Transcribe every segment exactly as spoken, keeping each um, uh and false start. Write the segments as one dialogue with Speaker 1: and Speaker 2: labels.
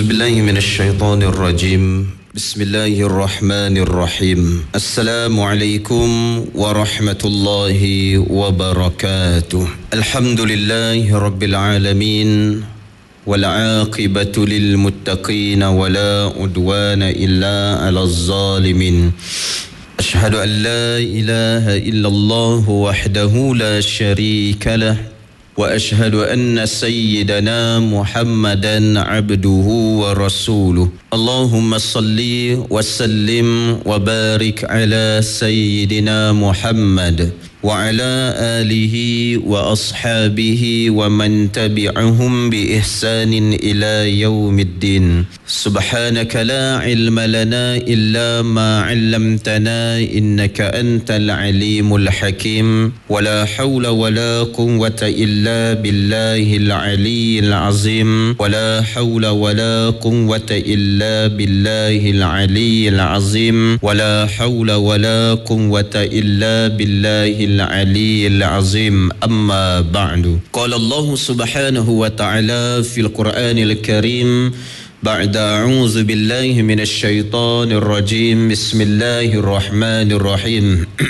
Speaker 1: أعوذ بالله من الشيطان الرجيم بسم الله الرحمن الرحيم السلام عليكم ورحمة الله وبركاته الحمد لله رب العالمين والعاقبة للمتقين ولا عدوان إلا على الظالمين أشهد أن لا إله إلا الله وحده لا شريك له وأشهد أن سيدنا محمدا عبده ورسوله اللهم صل وسلم وبارك على سيدنا محمد وعلى آله وأصحابه ومن تبعهم بإحسان إلى يوم الدين سبحانك لا علم لنا إلا ما علمتنا إنك أنت العليم الحكيم ولا حول ولا قوة إلا بالله العلي العظيم ولا حول ولا قوة إلا بالله العلي العظيم ولا حول ولا قوة إلا بالله العلي العظيم أما بعد قال الله سبحانه وتعالى في القرآن الكريم بعد أعوذ بالله من الشيطان الرجيم بسم الله الرحمن الرحيم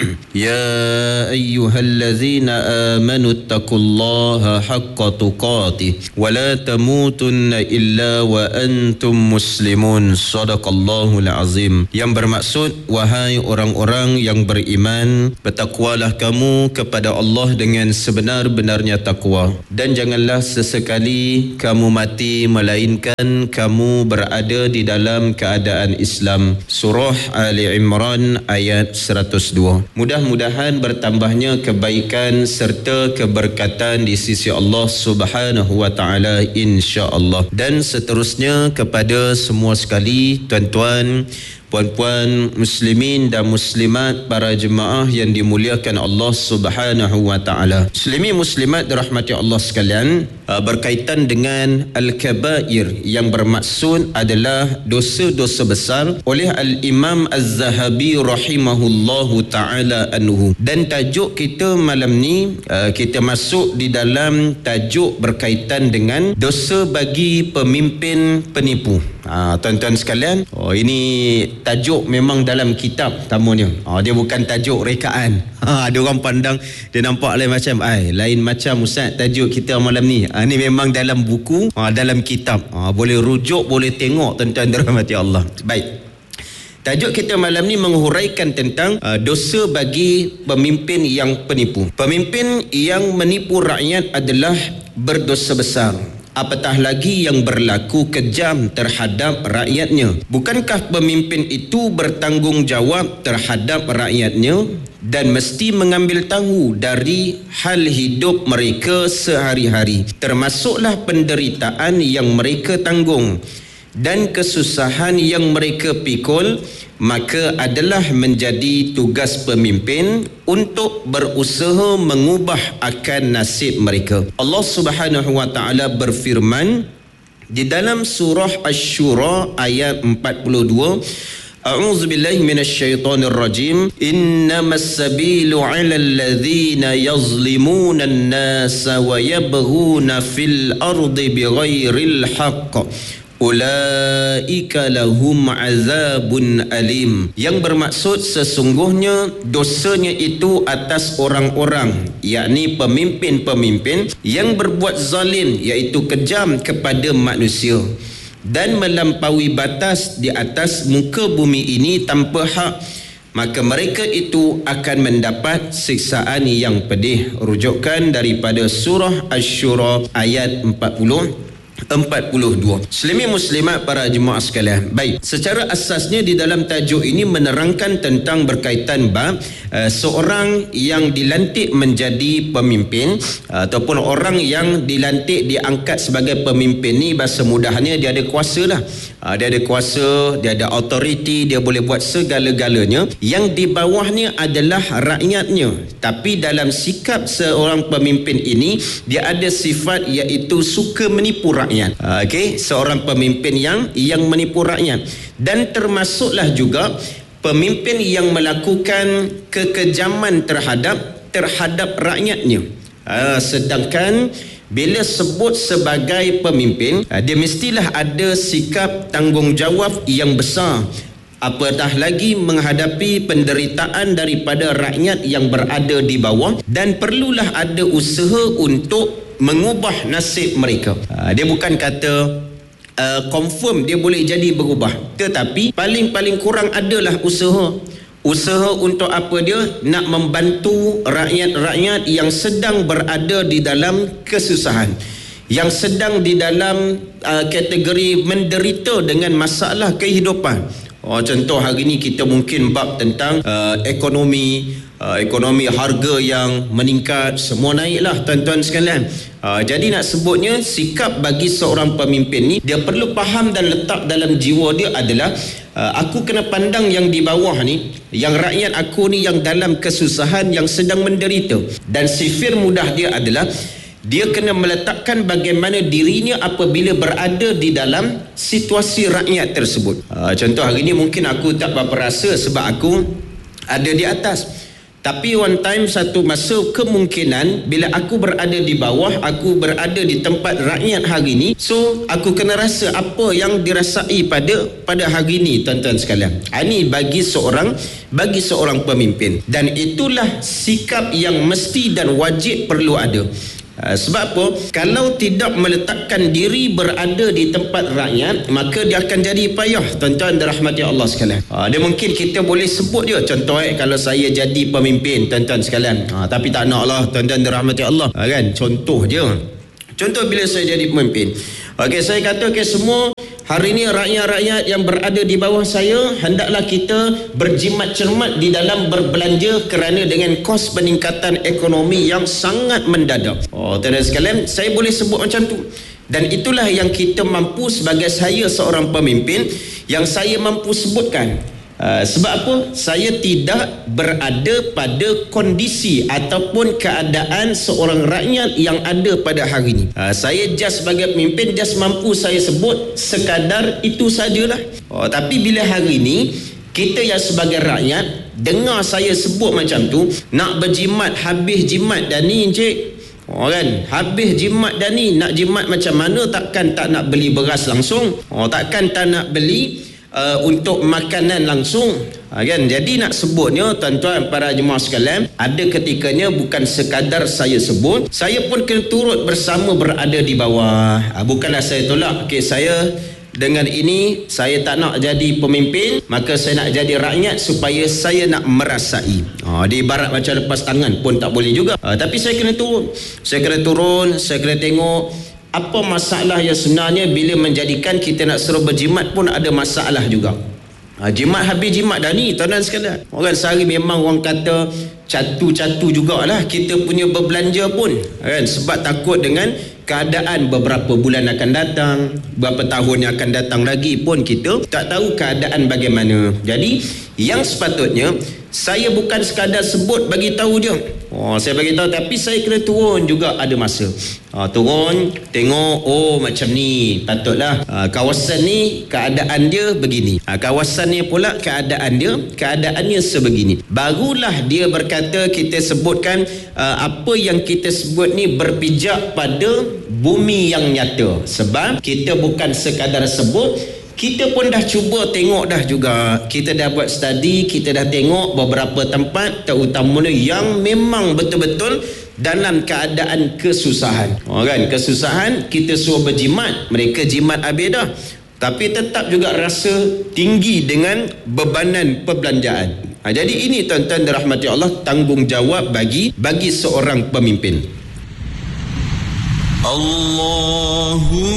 Speaker 1: يا أيها الذين آمنوا اتقوا الله حق تقاته ولا تموتن إلا وأنتم مسلمون صدق الله العظيم. Yang bermaksud, wahai orang-orang yang beriman, bertakwalah kamu kepada Allah dengan sebenar-benarnya takwa, dan janganlah sesekali kamu mati melainkan kamu berada di dalam keadaan Islam. Surah Ali Imran ayat seratus dua. Mudah-mudahan bertambahnya kebaikan serta keberkatan di sisi Allah Subhanahu wa taala insya-Allah. Dan seterusnya kepada semua sekali, tuan-tuan, puan-puan, muslimin dan muslimat, para jemaah yang dimuliakan Allah Subhanahu wa taala. Muslimin muslimat dirahmati Allah sekalian, berkaitan dengan al-kabair yang bermaksud adalah dosa-dosa besar oleh al-Imam Az-Zahabi rahimahullahu taala anhu. Dan tajuk kita malam ni, kita masuk di dalam tajuk berkaitan dengan dosa bagi pemimpin penipu. Ha, tuan-tuan sekalian, oh, ini tajuk memang dalam kitab tamunya. Oh, dia bukan tajuk rekaan. Ha, ada orang pandang dia nampak lain macam, ai lain macam ustaz tajuk kita malam ni. Ha, ini memang dalam buku, ha, dalam kitab. Ha, boleh rujuk, boleh tengok, tuan-tuan dirahmati Allah. Baik. Tajuk kita malam ni menghuraikan tentang uh, dosa bagi pemimpin yang penipu. Pemimpin yang menipu rakyat adalah berdosa besar. Apatah lagi yang berlaku kejam terhadap rakyatnya. Bukankah pemimpin itu bertanggungjawab terhadap rakyatnya dan mesti mengambil tahu dari hal hidup mereka sehari-hari, termasuklah penderitaan yang mereka tanggung dan kesusahan yang mereka pikul? Maka adalah menjadi tugas pemimpin untuk berusaha mengubah akan nasib mereka. Allah Subhanahu wa taala berfirman di dalam surah Asy-Syura ayat empat puluh dua, A'udzu billahi minasyaitonir rajim. Innamas sabilu 'alal ladzina yazlimuna an-nasa wa yabghuna fil ardi bighairil haqq. Ulaika lahum azabun alim. Yang bermaksud sesungguhnya dosanya itu atas orang-orang, yakni pemimpin-pemimpin yang berbuat zalim, iaitu kejam kepada manusia dan melampaui batas di atas muka bumi ini tanpa hak, maka mereka itu akan mendapat siksaan yang pedih. Rujukan daripada surah Asy-Syura ayat empat puluh empat puluh dua. Muslimin muslimat, para jemaah sekalian. Baik, secara asasnya di dalam tajuk ini menerangkan tentang berkaitan bab uh, seorang yang dilantik menjadi pemimpin uh, ataupun orang yang dilantik diangkat sebagai pemimpin ni, bahasa mudahnya dia ada kuasa lah. Uh, dia ada kuasa, dia ada authority, dia boleh buat segala-galanya. Yang di bawahnya adalah rakyatnya. Tapi dalam sikap seorang pemimpin ini, dia ada sifat iaitu suka menipu rakyat. Okey, seorang pemimpin yang yang menipu rakyat, dan termasuklah juga pemimpin yang melakukan kekejaman terhadap terhadap rakyatnya. Uh, sedangkan bila sebut sebagai pemimpin, dia mestilah ada sikap tanggungjawab yang besar, apatah lagi menghadapi penderitaan daripada rakyat yang berada di bawah, dan perlulah ada usaha untuk mengubah nasib mereka. Dia bukan kata Uh, confirm dia boleh jadi berubah, tetapi paling-paling kurang adalah usaha usaha untuk apa dia nak membantu rakyat-rakyat yang sedang berada di dalam kesusahan, yang sedang di dalam uh, kategori menderita dengan masalah kehidupan. Oh, contoh hari ni kita mungkin bab tentang uh, ekonomi uh, ekonomi harga yang meningkat, semua naiklah tuan-tuan sekalian. Uh, jadi nak sebutnya sikap bagi seorang pemimpin ni, dia perlu faham dan letak dalam jiwa dia adalah uh, aku kena pandang yang di bawah ni, yang rakyat aku ni yang dalam kesusahan, yang sedang menderita, dan sifir mudah dia adalah dia kena meletakkan bagaimana dirinya apabila berada di dalam situasi rakyat tersebut. Uh, contoh hari ni mungkin aku tak berapa rasa sebab aku ada di atas. Tapi one time, satu masa kemungkinan bila aku berada di bawah, aku berada di tempat rakyat hari ni, so aku kena rasa apa yang dirasai pada pada hari ni tuan-tuan sekalian. Ini bagi seorang bagi seorang pemimpin, dan itulah sikap yang mesti dan wajib perlu ada. Uh, sebab apa? Kalau tidak meletakkan diri berada di tempat rakyat, maka dia akan jadi payah tuan-tuan dirahmati Allah sekalian. Uh, dia mungkin kita boleh sebut dia contoh eh, kalau saya jadi pemimpin tuan-tuan sekalian, uh, tapi tak nak lah tuan-tuan dirahmati Allah, uh, kan? Contoh je. Contoh bila saya jadi pemimpin, okey, saya kata okey, semua hari ini rakyat-rakyat yang berada di bawah saya, hendaklah kita berjimat cermat di dalam berbelanja kerana dengan kos peningkatan ekonomi yang sangat mendadak. Oh, tuan-tuan sekalian, saya boleh sebut macam tu. Dan itulah yang kita mampu sebagai saya seorang pemimpin, yang saya mampu sebutkan. Uh, sebab apa? Saya tidak berada pada kondisi ataupun keadaan seorang rakyat yang ada pada hari ini. Uh, saya just sebagai pemimpin, just mampu saya sebut sekadar itu sajalah. Oh, tapi bila hari ini kita yang sebagai rakyat dengar saya sebut macam tu, nak berjimat, habis jimat dah ni encik. Oh, kan, habis jimat dah ni, nak jimat macam mana? Takkan tak nak beli beras langsung? Oh, takkan tak nak beli Uh, untuk makanan langsung, ha, kan? Jadi nak sebutnya tuan-tuan para jemaah sekalian, ada ketikanya bukan sekadar saya sebut, saya pun kena turut bersama berada di bawah. Ha, bukanlah saya tolak, okey, saya dengan ini saya tak nak jadi pemimpin, maka saya nak jadi rakyat supaya saya nak merasai. Ha, di ibarat macam lepas tangan pun tak boleh juga. Ha, tapi saya kena turun. Saya kena turun, saya kena tengok apa masalah yang sebenarnya bila menjadikan kita nak suruh berjimat pun ada masalah juga. Ha, jimat habis jimat dah ni tuan-tuan sekalian. Orang sehari memang orang kata catu-catu jugalah kita punya berbelanja pun, kan? Sebab takut dengan keadaan beberapa bulan akan datang, beberapa tahun yang akan datang lagi pun kita tak tahu keadaan bagaimana. Jadi yang sepatutnya saya bukan sekadar sebut bagi tahu je. Oh, saya bagi tahu, tapi saya kena turun juga ada masa. Ha, turun, tengok, oh macam ni, patutlah ha, kawasan ni keadaan dia begini. Ha, kawasan ni pula keadaan dia, keadaannya sebegini. Barulah dia berkata, kita sebutkan uh, apa yang kita sebut ni berpijak pada bumi yang nyata. Sebab kita bukan sekadar sebut, kita pun dah cuba tengok dah juga. Kita dah buat study, kita dah tengok beberapa tempat, terutamanya yang memang betul-betul dalam keadaan kesusahan. Oh, kan? Kesusahan, kita suruh berjimat, mereka jimat habis dah. Tapi tetap juga rasa tinggi dengan bebanan perbelanjaan. Ha, jadi ini tuan-tuan dirahmati Allah, tanggungjawab bagi bagi seorang pemimpin. Allahu